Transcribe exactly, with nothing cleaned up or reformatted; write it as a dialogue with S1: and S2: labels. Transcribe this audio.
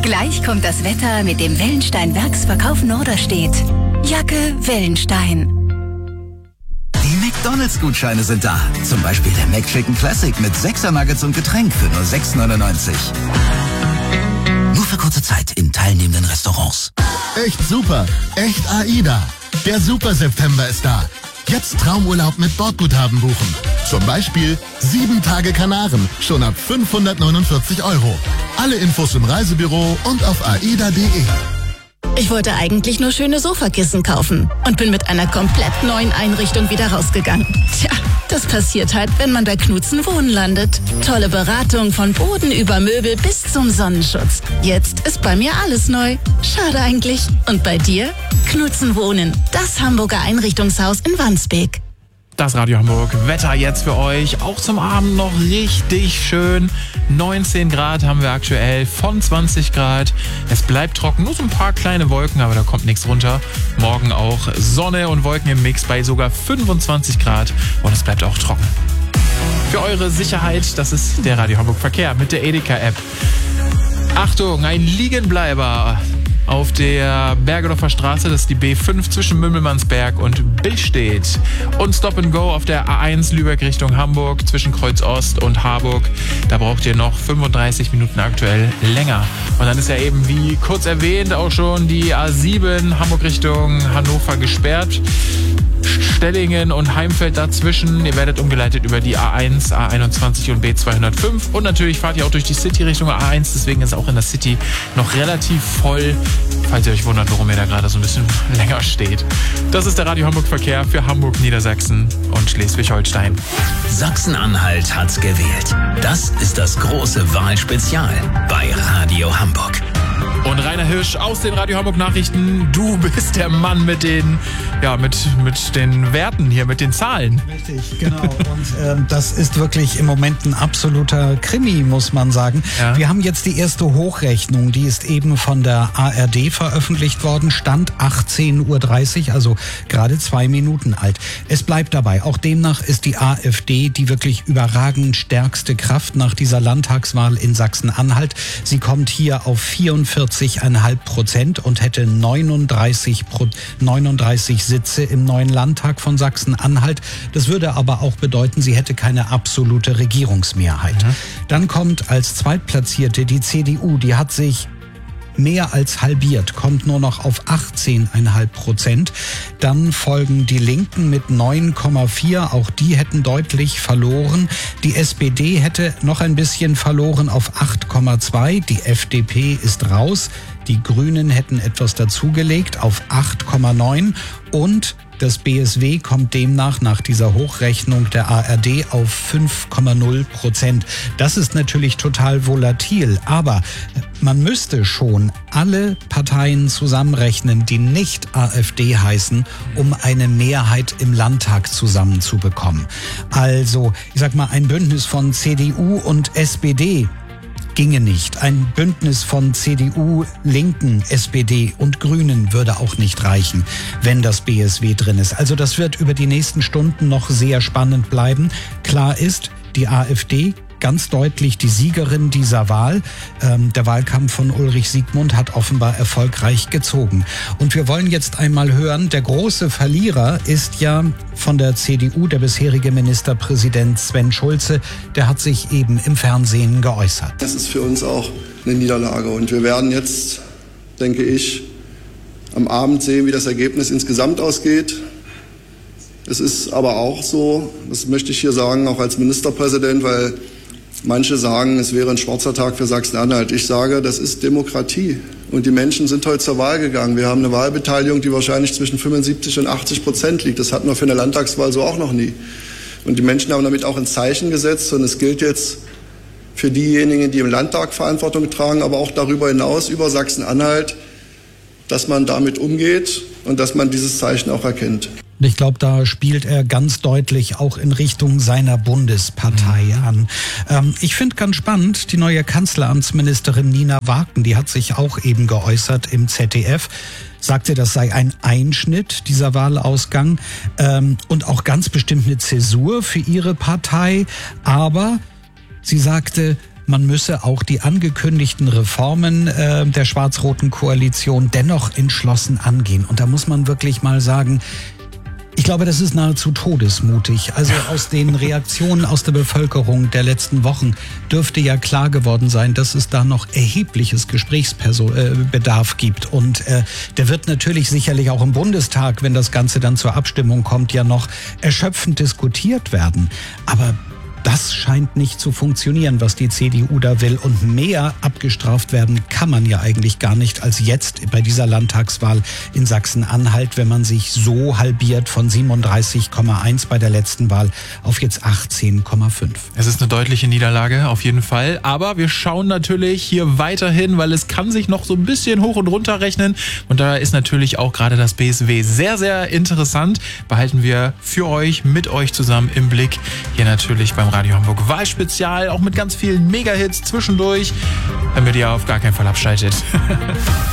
S1: Gleich kommt das Wetter mit dem Wellenstein Werksverkauf Norderstedt. Jacke Wellenstein.
S2: Die McDonalds-Gutscheine sind da. Zum Beispiel der McChicken Classic mit sechser Nuggets und Getränk für nur sechs neunundneunzig. Nur für kurze Zeit in teilnehmenden Restaurants.
S3: Echt super. Echt AIDA. Der Super September ist da. Jetzt Traumurlaub mit Bordguthaben buchen. Zum Beispiel sieben Tage Kanaren, schon ab fünfhundertneunundvierzig Euro. Alle Infos im Reisebüro und auf aida punkt de.
S4: Ich wollte eigentlich nur schöne Sofakissen kaufen und bin mit einer komplett neuen Einrichtung wieder rausgegangen. Tja, das passiert halt, wenn man bei Knutzen Wohnen landet. Tolle Beratung von Boden über Möbel bis zum Sonnenschutz. Jetzt ist bei mir alles neu. Schade eigentlich. Und bei dir? Knutzen Wohnen, das Hamburger Einrichtungshaus in Wandsbek.
S5: Das Radio Hamburg, Wetter jetzt für euch, auch zum Abend noch richtig schön. neunzehn Grad haben wir aktuell, von zwanzig Grad. Es bleibt trocken, nur so ein paar kleine Wolken, aber da kommt nichts runter. Morgen auch Sonne und Wolken im Mix bei sogar fünfundzwanzig Grad und es bleibt auch trocken. Für eure Sicherheit, das ist der Radio Hamburg Verkehr mit der Edeka-App. Achtung, ein Liegenbleiber auf der Bergedorfer Straße, das ist die B fünf zwischen Mümmelmannsberg und Billstedt. Und Stop and Go auf der A eins Lübeck Richtung Hamburg zwischen Kreuz Ost und Harburg. Da braucht ihr noch fünfunddreißig Minuten aktuell länger. Und dann ist ja eben, wie kurz erwähnt, auch schon die A sieben Hamburg Richtung Hannover gesperrt. Stellingen und Heimfeld dazwischen. Ihr werdet umgeleitet über die A eins, A einundzwanzig und B zweihundertfünf. Und natürlich fahrt ihr auch durch die City Richtung A eins. Deswegen ist auch in der City noch relativ voll, falls ihr euch wundert, warum ihr da gerade so ein bisschen länger steht. Das ist der Radio Hamburg Verkehr für Hamburg, Niedersachsen und Schleswig-Holstein.
S2: Sachsen-Anhalt hat's gewählt. Das ist das große Wahlspezial bei Radio Hamburg.
S5: Und Rainer Hirsch aus den Radio Hamburg Nachrichten. Du bist der Mann mit den, ja, mit, mit den Werten hier, mit den Zahlen.
S6: Richtig, genau. Und ähm, das ist wirklich im Moment ein absoluter Krimi, muss man sagen. Ja. Wir haben jetzt die erste Hochrechnung, die ist eben von der A R D veröffentlicht worden, Stand achtzehn Uhr dreißig, also gerade zwei Minuten alt. Es bleibt dabei, auch demnach ist die AfD die wirklich überragend stärkste Kraft nach dieser Landtagswahl in Sachsen-Anhalt. Sie kommt hier auf vierundvierzig Komma fünf Prozent und hätte neununddreißig, neununddreißig Sitze im neuen Landtag von Sachsen-Anhalt. Das würde aber auch bedeuten, sie hätte keine absolute Regierungsmehrheit. Mhm. Dann kommt als Zweitplatzierte die C D U, die hat sich mehr als halbiert, kommt nur noch auf achtzehn Komma fünf Prozent. Dann folgen die Linken mit neun Komma vier, auch die hätten deutlich verloren. Die S P D hätte noch ein bisschen verloren auf acht Komma zwei, die F D P ist raus, die Grünen hätten etwas dazugelegt auf acht Komma neun und das B S W kommt demnach nach dieser Hochrechnung der A R D auf fünf Komma null Prozent. Das ist natürlich total volatil, aber man müsste schon alle Parteien zusammenrechnen, die nicht AfD heißen, um eine Mehrheit im Landtag zusammenzubekommen. Also, ich sag mal, ein Bündnis von C D U und S P D ginge nicht. Ein Bündnis von C D U, Linken, S P D und Grünen würde auch nicht reichen, wenn das B S W drin ist. Also das wird über die nächsten Stunden noch sehr spannend bleiben. Klar ist, die AfD ganz deutlich die Siegerin dieser Wahl. Ähm, der Wahlkampf von Ulrich Siegmund hat offenbar erfolgreich gezogen. Und wir wollen jetzt einmal hören, der große Verlierer ist ja von der C D U der bisherige Ministerpräsident Sven Schulze. Der hat sich eben im Fernsehen geäußert.
S7: Das ist für uns auch eine Niederlage. Und wir werden jetzt, denke ich, am Abend sehen, wie das Ergebnis insgesamt ausgeht. Es ist aber auch so, das möchte ich hier sagen, auch als Ministerpräsident, weil manche sagen, es wäre ein schwarzer Tag für Sachsen-Anhalt. Ich sage, das ist Demokratie. Und die Menschen sind heute zur Wahl gegangen. Wir haben eine Wahlbeteiligung, die wahrscheinlich zwischen fünfundsiebzig und achtzig Prozent liegt. Das hatten wir für eine Landtagswahl so auch noch nie. Und die Menschen haben damit auch ein Zeichen gesetzt. Und es gilt jetzt für diejenigen, die im Landtag Verantwortung tragen, aber auch darüber hinaus, über Sachsen-Anhalt, dass man damit umgeht und dass man dieses Zeichen auch erkennt.
S6: Ich glaube, da spielt er ganz deutlich auch in Richtung seiner Bundespartei an. Ähm, ich finde ganz spannend, die neue Kanzleramtsministerin Nina Wagen, die hat sich auch eben geäußert im Z D F, sagte, das sei ein Einschnitt, dieser Wahlausgang, ähm, und auch ganz bestimmt eine Zäsur für ihre Partei. Aber sie sagte, man müsse auch die angekündigten Reformen äh, der schwarz-roten Koalition dennoch entschlossen angehen. Und da muss man wirklich mal sagen, ich glaube, das ist nahezu todesmutig. Also aus den Reaktionen aus der Bevölkerung der letzten Wochen dürfte ja klar geworden sein, dass es da noch erhebliches Gesprächsbedarf gibt. Und äh, der wird natürlich sicherlich auch im Bundestag, wenn das Ganze dann zur Abstimmung kommt, ja noch erschöpfend diskutiert werden. Aber das scheint nicht zu funktionieren, was die C D U da will. Und mehr abgestraft werden kann man ja eigentlich gar nicht als jetzt bei dieser Landtagswahl in Sachsen-Anhalt, wenn man sich so halbiert von siebenunddreißig Komma eins bei der letzten Wahl auf jetzt achtzehn Komma fünf.
S5: Es ist eine deutliche Niederlage, auf jeden Fall. Aber wir schauen natürlich hier weiterhin, weil es kann sich noch so ein bisschen hoch und runter rechnen. Und da ist natürlich auch gerade das B S W sehr, sehr interessant. Behalten wir für euch, mit euch zusammen im Blick. Hier natürlich beim Radio Hamburg Wahlspezial, auch mit ganz vielen Mega-Hits zwischendurch, damit ihr auf gar keinen Fall abschaltet.